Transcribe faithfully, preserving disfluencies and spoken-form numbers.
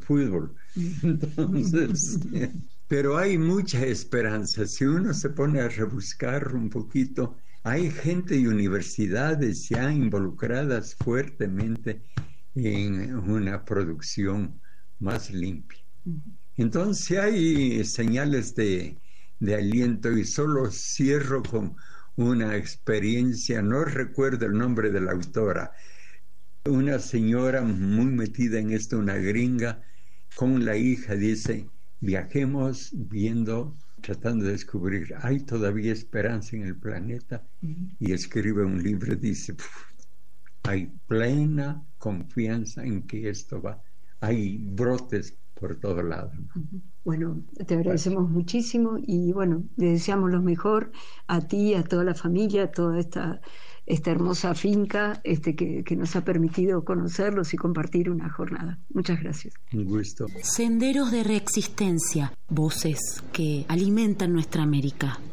fútbol. Entonces, pero hay mucha esperanza. Si uno se pone a rebuscar un poquito, hay gente y universidades ya involucradas fuertemente en una producción más limpia. Entonces hay señales de, de aliento, y solo cierro con una experiencia. No recuerdo el nombre de la autora, una señora muy metida en esto, una gringa, con la hija dice: viajemos viendo, tratando de descubrir, hay todavía esperanza en el planeta. Uh-huh. Y escribe un libro, dice, hay plena confianza en que esto va, hay brotes por todo lado. Uh-huh. Bueno, te agradecemos Gracias. muchísimo, y bueno, le deseamos lo mejor a ti, a toda la familia, a toda esta, esta hermosa finca este, que, que nos ha permitido conocerlos y compartir una jornada. Muchas gracias. Un gusto. Senderos de Reexistencia, voces que alimentan nuestra América.